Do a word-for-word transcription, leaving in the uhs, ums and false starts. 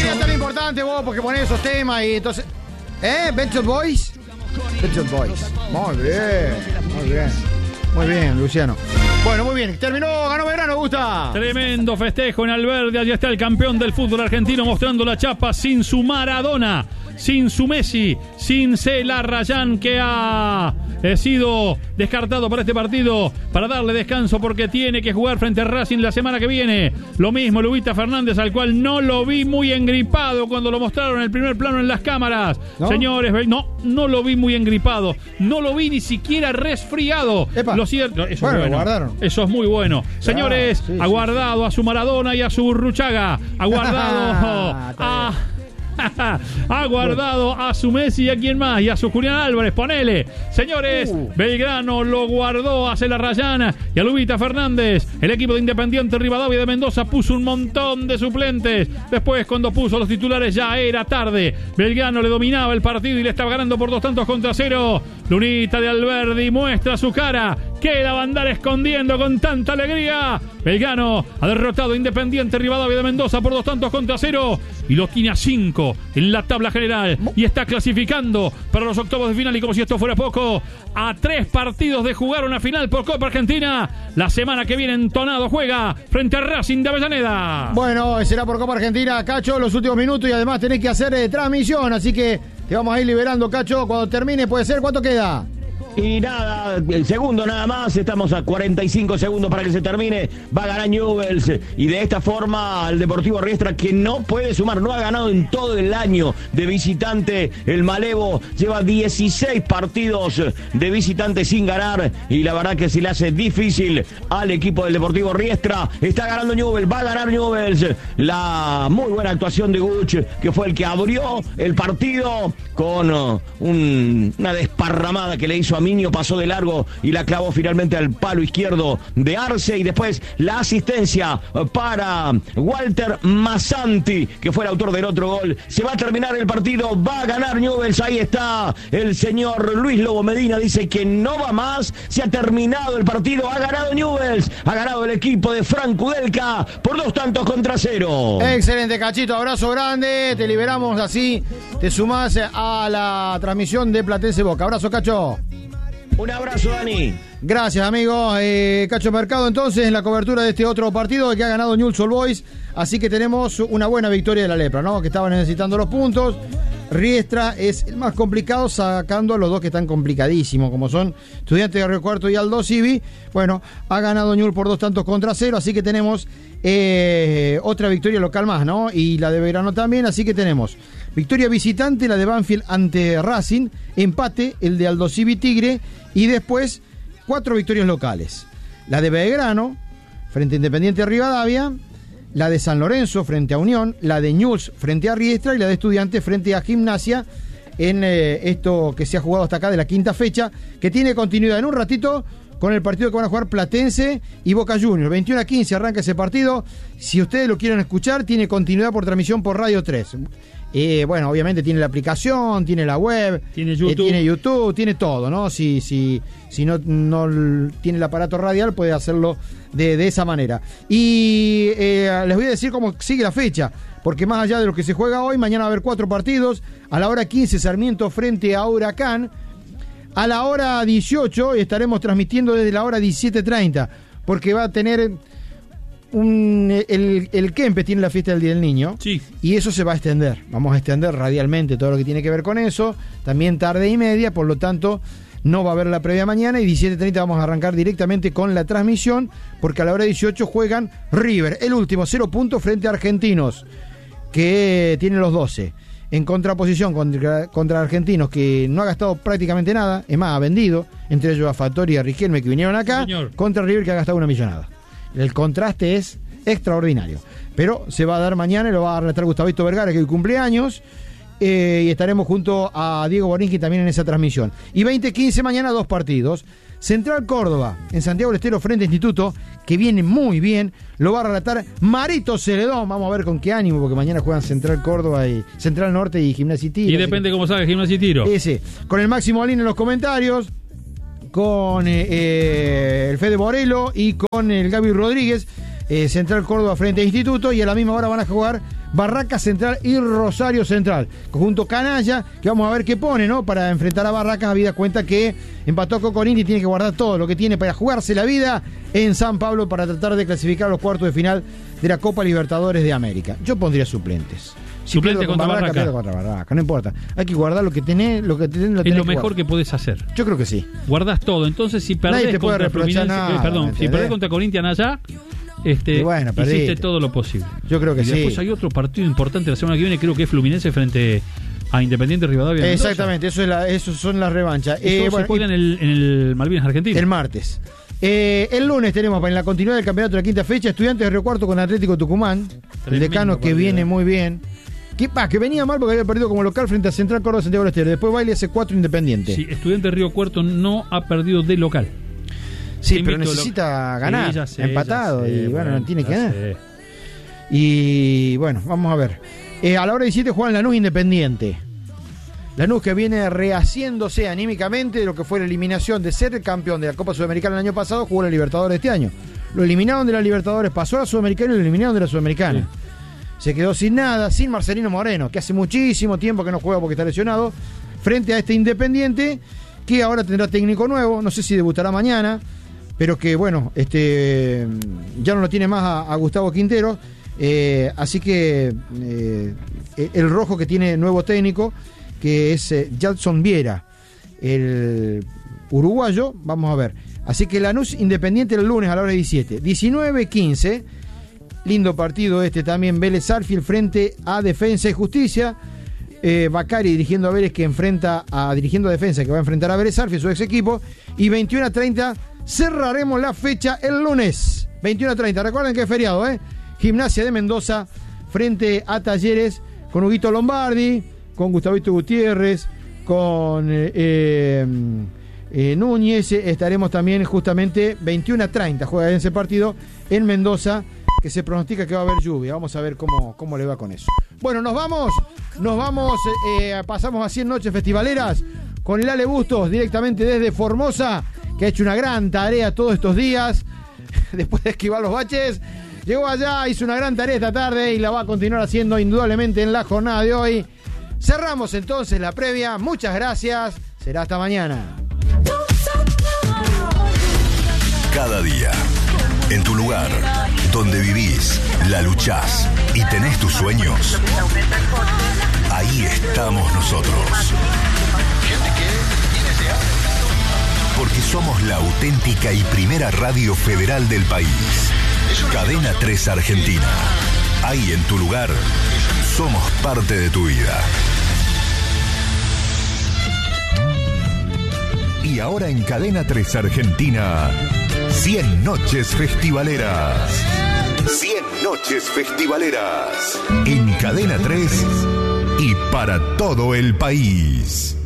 creas tan importante vos porque ponés esos temas y entonces... ¿Eh? ¿Better Boys? Better Boys. Muy bien, muy bien. Muy bien, Luciano. Bueno, muy bien. Terminó, ganó Belgrano, gusta. Tremendo festejo en Alberdi. Allí está el campeón del fútbol argentino mostrando la chapa sin su Maradona, sin su Messi, sin Celarrayán, que ha eh, sido descartado para este partido para darle descanso porque tiene que jugar frente a Racing la semana que viene. Lo mismo Lubita Fernández, al cual no lo vi muy engripado cuando lo mostraron en el primer plano en las cámaras. ¿No? Señores, no, no lo vi muy engripado. No lo vi ni siquiera resfriado. Epa. Lo cierto, eso bueno, es bueno. Guardaron. Eso es muy bueno. Señores, ah, sí, ha guardado sí. a su Maradona y a su Ruchaga. Ha guardado a... ha guardado a su Messi y a quien más, y a su Julián Álvarez, ponele. Señores, uh. Belgrano lo guardó a Celarrayán y a Lubita Fernández. El equipo de Independiente Rivadavia de Mendoza puso un montón de suplentes. Después, cuando puso los titulares, ya era tarde. Belgrano le dominaba el partido y le estaba ganando por dos tantos contra cero. Lunita de Alberdi muestra su cara. Queda va a andar escondiendo con tanta alegría. Belgrano ha derrotado a Independiente Rivadavia de Mendoza por dos tantos contra cero y lo tiene a cinco en la tabla general y está clasificando para los octavos de final. Y como si esto fuera poco, a tres partidos de jugar una final por Copa Argentina, la semana que viene Entonado juega frente a Racing de Avellaneda. Bueno, será por Copa Argentina, Cacho, los últimos minutos, y además tenés que hacer eh, transmisión, así que te vamos a ir liberando, Cacho, cuando termine. Puede ser, ¿cuánto queda? Y nada, el segundo nada más, estamos a cuarenta y cinco segundos para que se termine, va a ganar Newell's, y de esta forma el Deportivo Riestra, que no puede sumar, no ha ganado en todo el año de visitante, el Malevo lleva dieciséis partidos de visitante sin ganar, y la verdad que se le hace difícil al equipo del Deportivo Riestra. Está ganando Newell's, va a ganar Newell's, la muy buena actuación de Guch, que fue el que abrió el partido con un, una desparramada que le hizo a Miño, pasó de largo y la clavó finalmente al palo izquierdo de Arce, y después la asistencia para Walter Massanti, que fue el autor del otro gol. Se va a terminar el partido, va a ganar Newell's. Ahí está el señor Luis Lobo Medina, dice que no va más, se ha terminado el partido, ha ganado Newell's, ha ganado el equipo de Frank Kudelka por dos tantos contra cero. Excelente, Cachito, abrazo grande, te liberamos, así te sumás a la transmisión de Platense Boca. Abrazo, Cacho. Un abrazo, Dani. Gracias, amigo. Eh, Cacho Mercado, entonces, en la cobertura de este otro partido que ha ganado Newell's Old Boys. Así que tenemos una buena victoria de la Lepra, ¿no? Que estaba necesitando los puntos. Riestra es el más complicado, sacando a los dos que están complicadísimos, como son Estudiantes de Río Cuarto y Aldo Civi. Bueno, ha ganado Newell's por dos tantos contra cero, así que tenemos eh, otra victoria local más, ¿no? Y la de Belgrano también, así que tenemos victoria visitante, la de Banfield ante Racing, empate, el de Aldo Civi Tigre, y después cuatro victorias locales. La de Belgrano frente a Independiente Rivadavia, la de San Lorenzo frente a Unión, la de Newell's frente a Riestra y la de Estudiantes frente a Gimnasia, en eh, esto que se ha jugado hasta acá de la quinta fecha, que tiene continuidad en un ratito con el partido que van a jugar Platense y Boca Juniors. veintiuno a quince arranca ese partido. Si ustedes lo quieren escuchar, tiene continuidad por transmisión por Radio tres. Eh, bueno, obviamente tiene la aplicación, tiene la web, tiene YouTube, eh, tiene, YouTube, tiene todo, ¿no? Si, si, si no, no tiene el aparato radial, puede hacerlo de, de esa manera. Y eh, les voy a decir cómo sigue la fecha, porque más allá de lo que se juega hoy, mañana va a haber cuatro partidos. A la hora quince, Sarmiento frente a Huracán. A la hora dieciocho estaremos transmitiendo desde la hora diecisiete treinta, porque va a tener... Un, el, el Kempes tiene la fiesta del Día del Niño, sí, y eso se va a extender. Vamos a extender radialmente todo lo que tiene que ver con eso. También tarde y media, por lo tanto no va a haber la previa mañana, y diecisiete treinta vamos a arrancar directamente con la transmisión, porque a la hora dieciocho juegan River, el último, cero puntos frente a Argentinos, que tiene los doce. En contraposición contra, contra Argentinos, que no ha gastado prácticamente nada, es más, ha vendido, entre ellos a Fattori y a Riquelme, que vinieron acá, sí, contra River, que ha gastado una millonada. El contraste es extraordinario, pero se va a dar mañana y lo va a relatar Gustavito Vergara, que hoy cumple años, eh, y estaremos junto a Diego Borinqui también en esa transmisión. Y veinte quince mañana dos partidos. Central Córdoba en Santiago del Estero frente a Instituto, que viene muy bien, lo va a relatar Marito Celedón. Vamos a ver con qué ánimo, porque mañana juegan Central Córdoba y Central Norte y Gimnasia y Tiro. Y depende que... cómo salga Gimnasia y Tiro. Ese, con el Máximo Alín en los comentarios, con eh, eh, el Fede Morelo y con el Gaby Rodríguez. eh, Central Córdoba frente a Instituto, y a la misma hora van a jugar Barraca Central y Rosario Central. Conjunto canalla, que vamos a ver qué pone, ¿no? Para enfrentar a Barracas, habida cuenta que empató con Corinthians y tiene que guardar todo lo que tiene para jugarse la vida en San Pablo para tratar de clasificar a los cuartos de final de la Copa Libertadores de América. Yo pondría suplentes. Si Suplente contra Barraca, Barraca. pierdo contra Barraca, no importa. Hay que guardar lo que tenés, lo que tenés, lo Es tenés lo que mejor guardar. que podés hacer. Yo creo que sí. Guardás todo. Entonces, si perdés Nadie te puede contra reprochar Fluminense, nada, eh, perdón, si ¿entendés? perdés contra Corinthians allá, este, Y bueno, hiciste perdiste. todo lo posible. Yo creo que y sí. después hay otro partido importante la semana que viene, creo que es Fluminense frente a Independiente Rivadavia. de Mendoza. Exactamente, eso es la, eso son las revanchas. Esto Eh, se bueno, juega en el, en el Malvinas Argentino. el martes. Eh, el lunes tenemos en la continuidad del campeonato de la quinta fecha Estudiantes de Río Cuarto con Atlético Tucumán. El Tremendo decano que partido. viene muy bien. Que, pa, que venía mal porque había perdido como local frente a Central Córdoba Santiago del Estero. Después baile hace cuatro Independiente. Sí, Estudiante de Río Cuarto no ha perdido de local. Sí, Está pero invicto necesita lo- ganar. Sí, ya sé, empatado. ya sé, y bueno, no tiene ya que ganar. sé. Y bueno, vamos a ver. Eh, a la hora diecisiete juegan Lanús Independiente. Lanús que viene rehaciéndose anímicamente de lo que fue la eliminación de ser el campeón de la Copa Sudamericana el año pasado, jugó la Libertadores este año. Lo eliminaron de la Libertadores, pasó a la Sudamericana y lo eliminaron de la Sudamericana. Sí. Se quedó sin nada, sin Marcelino Moreno, que hace muchísimo tiempo que no juega porque está lesionado, frente a este Independiente, que ahora tendrá técnico nuevo, no sé si debutará mañana, pero que bueno, este ya no lo tiene más a, a Gustavo Quintero, eh, así que eh, el rojo que tiene nuevo técnico, que es eh, Jadson Viera, el uruguayo, vamos a ver. Así que Lanús Independiente el lunes a la hora diecisiete. diecinueve quince, lindo partido este también, Vélez Sarsfield frente a Defensa y Justicia. Eh, Bacari dirigiendo a Vélez que enfrenta a dirigiendo a Defensa que va a enfrentar a Vélez Sarsfield, su ex equipo. Y veintiuno a treinta cerraremos la fecha el lunes. veintiuno a treinta, recuerden que es feriado, ¿eh? Gimnasia de Mendoza frente a Talleres con Huguito Lombardi, con Gustavito Gutiérrez, con eh, eh, eh, Núñez. Estaremos también justamente veintiuno a treinta, juega en ese partido en Mendoza, que se pronostica que va a haber lluvia. Vamos a ver cómo, cómo le va con eso. Bueno, nos vamos, nos vamos, eh, pasamos a cien noches festivaleras con el Ale Bustos directamente desde Formosa, que ha hecho una gran tarea todos estos días, después de esquivar los baches. Llegó allá, hizo una gran tarea esta tarde y la va a continuar haciendo indudablemente en la jornada de hoy. Cerramos entonces la previa. Muchas gracias. Será hasta mañana. Cada día, en tu lugar, donde vivís, la luchás y tenés tus sueños, ahí estamos nosotros. Porque somos la auténtica y primera radio federal del país. Cadena tres Argentina. Ahí en tu lugar, somos parte de tu vida. Y ahora en Cadena tres Argentina, cien noches festivaleras. cien noches festivaleras. En Cadena tres y para todo el país.